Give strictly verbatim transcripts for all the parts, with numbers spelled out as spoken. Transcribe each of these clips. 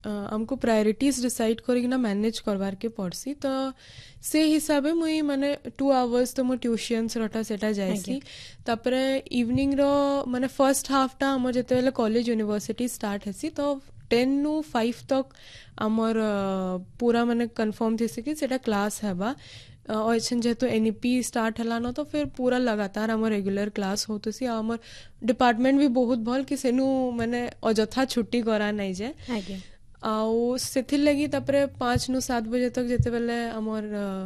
हमको priorities decide करना manage करवार के पड़सी तो से हिसाब से मुई माने टू आवर्स तो मो ट्यूशन्स रटा सेटा जाइसी तापरे इवनिंग रो माने फर्स्ट हाफ टा हमर जते बेले कॉलेज यूनिवर्सिटी स्टार्ट हेसी तो टेन नु फाइव तक हमर पूरा माने कंफर्म थेसी कि सेटा क्लास हेबा और जेहेतु एनईपी स्टार्ट है न तो फिर पूरा लगातार आम रेगुलर क्लास होते सी आम डिपार्टमेंट भी बहुत भल कि सेनु माने अजथा छुट्टी करा नहीं जाए आउ से लगी तापरे पाँच नु सात बजे तक जेते बेले आमर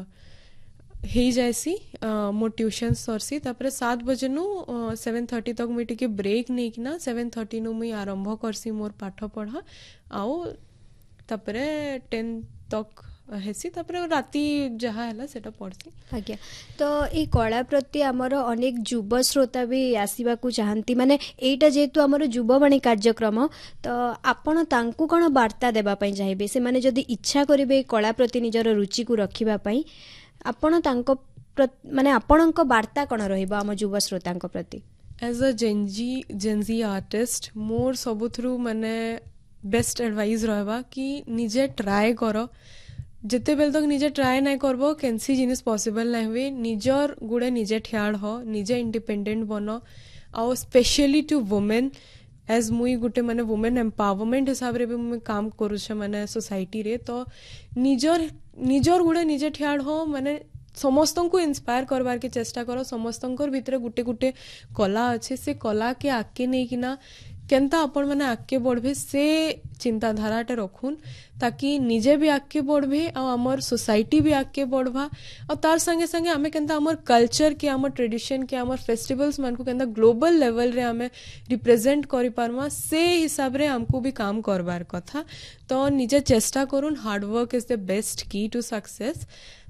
हो जाएसी मोर ट्यूशन सरसी तापरे सात बजे नु सेवेन थर्टी तक मुई टिके ब्रेक नहीं कि ना सेवेन थर्टी नु मुई आरंभ करसी मोर पाठ पढ़ा आउ तापरे टेन तक हेसी तापरे राती जहा हैला सेटा पड़सी। आज्ञा तो ये कला प्रति आमर अनेक युव श्रोता भी आसवा को चाहती माने एटा जेतु आमर युववाणी कार्यक्रम तो आपण तांकु कोन वार्ता देबा पई चाहिबे से माने जदी इच्छा करिवे कला प्रति निजर रुचि को रखिबा पई आपण तांको माने आपणक वार्ता कोन रहइबा आम युव श्रोतांक प्रति as a Gen Z Gen Z artist मोर सबुथरु माने बेस्ट एडवाइस रहबा कि निजे ट्राई करो जिते बेल तक निजे ट्राए ना करबो केनसी जिनिस पॉसिबल ना हुए निजर गुड़े निजे ठियाड़ हो निजे इंडिपेंडेंट बनो आउ स्पेशली टू वुमेन एज मुई गुटे माने वुमेन एम्पावरमेंट हिसाब रे भी मुई काम करूछे माने सोसाइटी रे तो निजर निजर गुड़े निजे ठियाड़ हो माने समस्त को इंस्पायर करवार के चेष्टा करो समस्त भीतर गुटे गुटे कला अच्छे से कला के आगे नहीं किना केनता आपण मैंने आगे बढ़े से चिंताधाराटे रखुन ताकि निजे भी आगे बढ़े और आमर सोसाइटी भी आगे बढ़वा और तार संगे संगे आमे केनता आमर कल्चर के आमर ट्रेडिशन के आमर फेस्टिवल्स मान को केनता ग्लोबल लेवल रे आमे रिप्रेजेंट करि पारमा से हिसाब रे हमको भी काम करवार कथा तो निजे चेष्टा करूँ हार्डवर्क इज द बेस्ट की टू सक्सेस।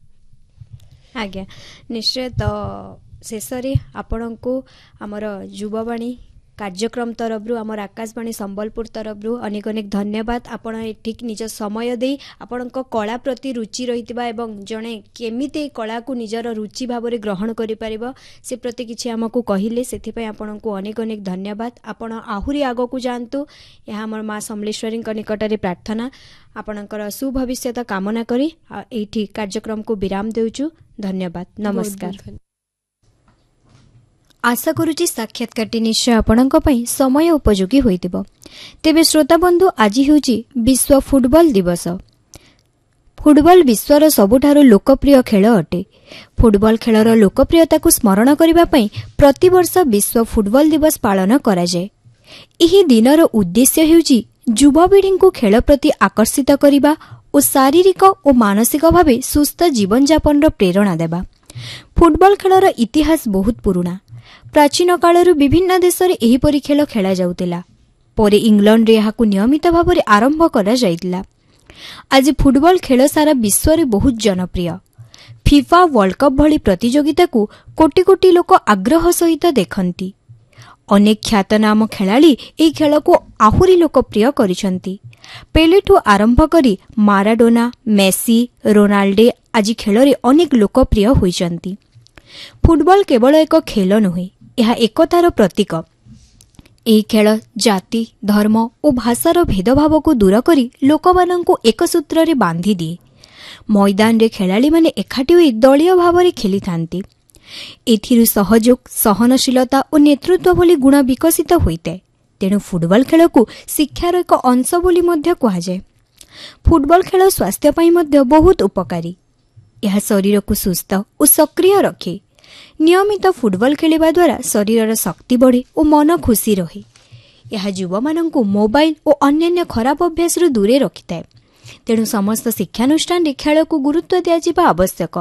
आज्ञा निश्चय तो शेषे आपण को आमर युववाणी कार्यक्रम तरफ आमर आकाशवाणी संबलपुर तरफ अनेक अनेक धन्यवाद आपण ठीक निज समय दे आपण कला प्रति रुचि रही एवं जड़े केमिति कला को निजर रुचि भाव में ग्रहण कर से प्रति किसी आमको कहले से आपण को अनेक अनेक धन्यवाद आपण आहुरी आग को जातु यह आम माँ समलेश्वरी निकट में प्रार्थना आपणकर सुभविष्यत कामना करी एठी कार्यक्रम को विराम देउछु धन्यवाद नमस्कार। आशा करुची साक्षात्कारटी निश्चय आपणक पई समय उपयोगी होइतिबो। तेबे श्रोता बंधु आज हेउची विश्व फुटबॉल दिवस। फुटबॉल विश्वर सबुठारु लोकप्रिय खेल अटे। फुटबॉल खेलर लोकप्रियता को स्मरण करिबा पई प्रति वर्ष विश्व फुटबॉल दिवस पालन करा जाय। एही दिनर उद्देश्य हेउची युवपीढ़ी को खेल प्रति आकर्षित करिबा और शारीरिक और मानसिक भावे सुस्थ जीवन यापन प्रेरणा देबा। फुटबॉल खेलर इतिहास बहुत पुराना। प्राचीन कालरू विभिन्न देश में एहीपरि खेल खेला जाउतिला परे इंग्लैंड रे याकु नियमित भाव में आरंभ करा जाइतिला। आज फुटबॉल खेल सारा विश्व रे बहुत जनप्रिय। फीफा वर्ल्ड कप भली प्रतियोगिता को कोटी कोटी लोक आग्रह सहित देखंती। अनेक ख्यातनाम खेलाड़ी एही खेल को आहुरी लोकप्रिय करिसंती। पेलेठू आरंभ करी माराडोना मेसी रोनाल्डो आज खेल रे अनेक लोकप्रिय होइसंती। फुटबॉल केवल एक खेल नुहे यह एकतार प्रतीक। एही खेल जाति धर्म और भाषार भेदभाव को दूर करी लोकमानंकु एक सूत्र रे बांधी दिए। मैदान रे खेलाड़ी माने एकाठी होई दलीय भाव में खेली थांती। एथिरु सहयोग सहनशीलता और नेतृत्व भली गुण विकसित होइते। तेणु फुटबॉल खेल को शिक्षार एक अंश बोली मध्य कहा जाए। फुटबॉल खेल स्वास्थ्य पई मध्य बहुत उपकारी। यह शरीर को सुस्थ और सक्रिय रखे। नियमित फुटबॉल खेलिबा द्वारा शरीर शक्ति बढ़े और मन खुशी रहे। यह युवा मानंकु मोबाइल और अन्य खराब अभ्यास रु दूरे रखिଥାଏ। तेणु समस्त शिक्षानुष्ठान खेल को गुरुत्व दिया जिबा आवश्यक।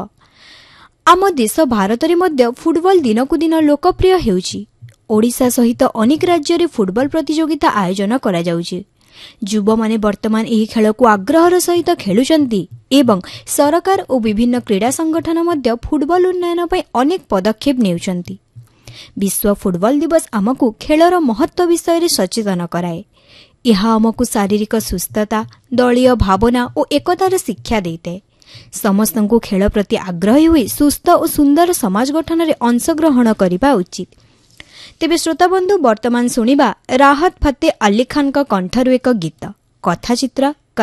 आम देश भारत रे मध्य फुटबॉल दिनकु दिन लोकप्रिय हेउची। ओडिशा सहित अनेक राज्य रे फुटबॉल प्रतियोगिता आयोजन करा जाउची। युवा माने वर्तमान एही खेल को आग्रहर सहित खेलुचंती एवं सरकार और विभिन्न क्रीड़ा संगठन मध्य फुटबॉल उन्नयन पर अनेक पदक्षेप नेउचंती। विश्व फुटबॉल दिवस आमको खेलर महत्व विषय रे सचेतन कराए। यह आमको शारीरिक सुस्थता दलीय भावना और एकतार शिक्षा देते। समस्त को खेल प्रति आग्रही हुई सुस्थ और सुंदर समाज गठन रे अंशग्रहण करिबा उचित। तेबे श्रोता बंधु वर्तमान सुनिबा राहत फतेह अली खान का कंठरू एक गीत कथाचित्र